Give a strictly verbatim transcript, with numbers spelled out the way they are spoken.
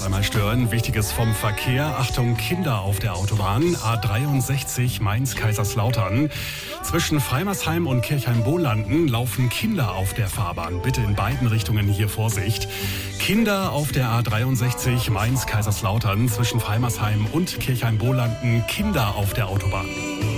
einmal stören. Wichtiges vom Verkehr. Achtung, Kinder auf der Autobahn. A dreiundsechzig Mainz-Kaiserslautern. Zwischen Freimersheim und Kirchheim-Bohlanden laufen Kinder auf der Fahrbahn. Bitte in beiden Richtungen hier Vorsicht. Kinder auf der A dreiundsechzig Mainz-Kaiserslautern. Zwischen Freimersheim und Kirchheim-Bohlanden. Kinder auf der Autobahn.